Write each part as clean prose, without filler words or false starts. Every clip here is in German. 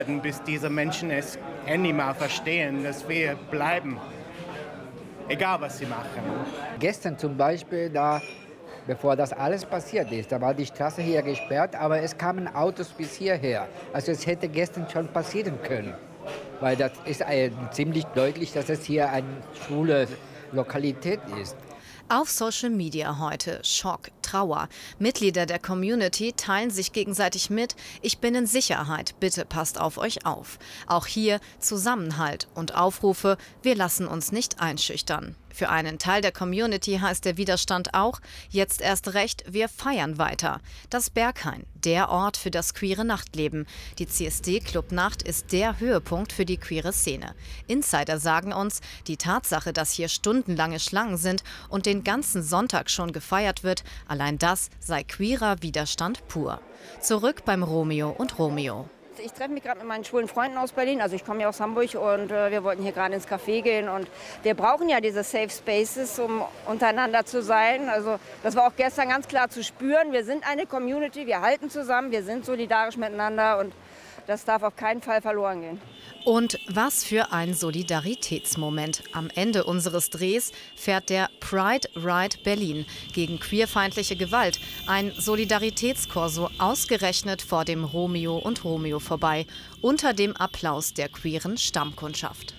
Bis diese Menschen es endlich mal verstehen, dass wir bleiben, egal was sie machen. Gestern zum Beispiel, bevor das alles passiert ist, da war die Straße hier gesperrt, aber es kamen Autos bis hierher. Also es hätte gestern schon passieren können, weil das ist ziemlich deutlich, dass es hier eine schwule Lokalität ist. Auf Social Media heute Schock, Trauer. Mitglieder der Community teilen sich gegenseitig mit: Ich bin in Sicherheit, bitte passt auf euch auf. Auch hier Zusammenhalt und Aufrufe: Wir lassen uns nicht einschüchtern. Für einen Teil der Community heißt der Widerstand auch: Jetzt erst recht, wir feiern weiter. Das Berghain, der Ort für das queere Nachtleben. Die CSD-Club-Nacht ist der Höhepunkt für die queere Szene. Insider sagen uns, die Tatsache, dass hier stundenlange Schlangen sind und den ganzen Sonntag schon gefeiert wird, allein das sei queerer Widerstand pur. Zurück beim Romeo und Romeo. Ich treffe mich gerade mit meinen schwulen Freunden aus Berlin. Also ich komme ja aus Hamburg und wir wollten hier gerade ins Café gehen. Und wir brauchen ja diese Safe Spaces, um untereinander zu sein. Also das war auch gestern ganz klar zu spüren. Wir sind eine Community, wir halten zusammen, wir sind solidarisch miteinander und das darf auf keinen Fall verloren gehen. Und was für ein Solidaritätsmoment. Am Ende unseres Drehs fährt der Pride Ride Berlin gegen queerfeindliche Gewalt. Ein Solidaritätskorso ausgerechnet vor dem Romeo und Romeo vorbei, unter dem Applaus der queeren Stammkundschaft.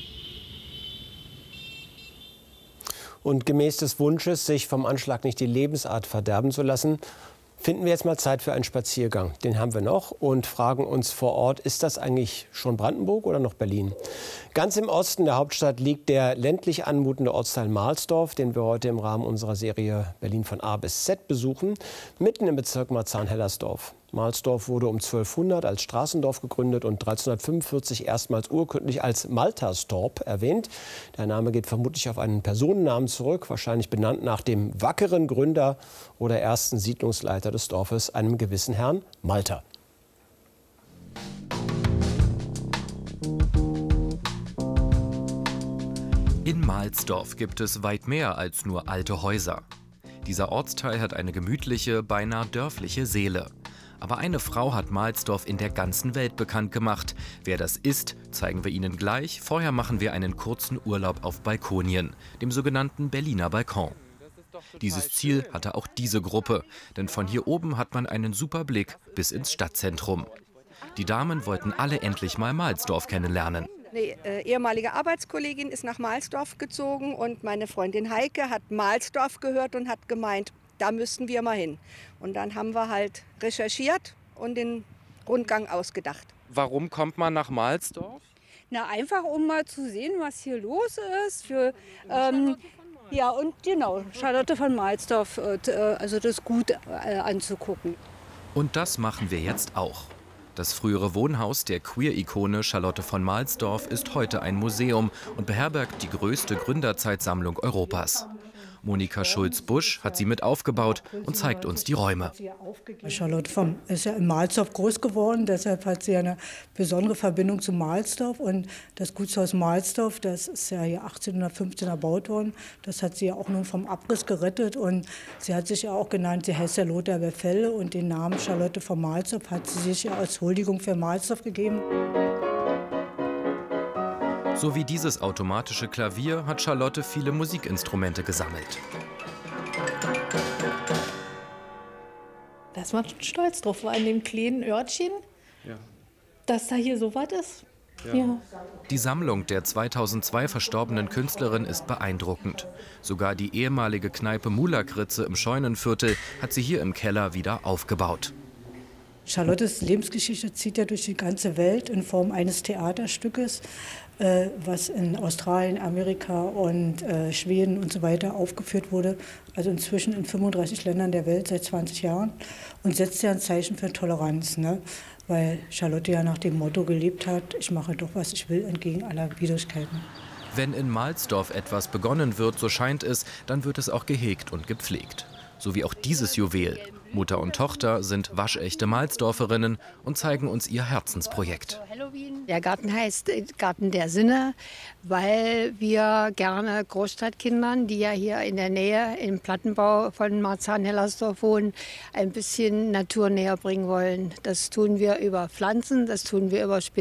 Und gemäß des Wunsches, sich vom Anschlag nicht die Lebensart verderben zu lassen, finden wir jetzt mal Zeit für einen Spaziergang. Den haben wir noch und fragen uns vor Ort, ist das eigentlich schon Brandenburg oder noch Berlin? Ganz im Osten der Hauptstadt liegt der ländlich anmutende Ortsteil Mahlsdorf, den wir heute im Rahmen unserer Serie Berlin von A bis Z besuchen, mitten im Bezirk Marzahn-Hellersdorf. Mahlsdorf wurde um 1200 als Straßendorf gegründet und 1345 erstmals urkundlich als Malterstorp erwähnt. Der Name geht vermutlich auf einen Personennamen zurück, wahrscheinlich benannt nach dem wackeren Gründer oder ersten Siedlungsleiter des Dorfes, einem gewissen Herrn Malter. In Mahlsdorf gibt es weit mehr als nur alte Häuser. Dieser Ortsteil hat eine gemütliche, beinahe dörfliche Seele. Aber eine Frau hat Mahlsdorf in der ganzen Welt bekannt gemacht. Wer das ist, zeigen wir Ihnen gleich. Vorher machen wir einen kurzen Urlaub auf Balkonien, dem sogenannten Berliner Balkon. Dieses Ziel hatte auch diese Gruppe, denn von hier oben hat man einen super Blick bis ins Stadtzentrum. Die Damen wollten alle endlich mal Mahlsdorf kennenlernen. Eine ehemalige Arbeitskollegin ist nach Mahlsdorf gezogen und meine Freundin Heike hat Mahlsdorf gehört und hat gemeint, da müssten wir mal hin. Und dann haben wir halt recherchiert und den Rundgang ausgedacht. Warum kommt man nach Mahlsdorf? Na, einfach um mal zu sehen, was hier los ist. Ja, und genau, Charlotte von Mahlsdorf, also das gut anzugucken. Und das machen wir jetzt auch. Das frühere Wohnhaus der Queer-Ikone Charlotte von Mahlsdorf ist heute ein Museum und beherbergt die größte Gründerzeitsammlung Europas. Monika Schulz-Busch hat sie mit aufgebaut und zeigt uns die Räume. Charlotte ist ja in Mahlsdorf groß geworden, deshalb hat sie eine besondere Verbindung zu Mahlsdorf. Und das Gutshaus Mahlsdorf, das ist ja hier 1815 erbaut worden, das hat sie ja auch nun vom Abriss gerettet. Und sie hat sich ja auch genannt, sie heißt ja Lothar Wefelde, und den Namen Charlotte von Mahlsdorf hat sie sich ja als Huldigung für Mahlsdorf gegeben. So wie dieses automatische Klavier hat Charlotte viele Musikinstrumente gesammelt. Da ist man schon stolz drauf, an dem kleinen Örtchen, ja, dass da hier so was ist. Ja. Ja. Die Sammlung der 2002 verstorbenen Künstlerin ist beeindruckend. Sogar die ehemalige Kneipe Mulakritze im Scheunenviertel hat sie hier im Keller wieder aufgebaut. Charlottes Lebensgeschichte zieht ja durch die ganze Welt in Form eines Theaterstückes, was in Australien, Amerika und Schweden und so weiter aufgeführt wurde. Also inzwischen in 35 Ländern der Welt seit 20 Jahren. Und setzt ja ein Zeichen für Toleranz, ne? Weil Charlotte ja nach dem Motto gelebt hat, ich mache doch, was ich will, entgegen aller Widrigkeiten. Wenn in Mahlsdorf etwas begonnen wird, so scheint es, dann wird es auch gehegt und gepflegt. So wie auch dieses Juwel. Mutter und Tochter sind waschechte Mahlsdorferinnen und zeigen uns ihr Herzensprojekt. Der Garten heißt Garten der Sinne, weil wir gerne Großstadtkindern, die ja hier in der Nähe im Plattenbau von Marzahn-Hellersdorf wohnen, ein bisschen Natur näher bringen wollen. Das tun wir über Pflanzen, das tun wir über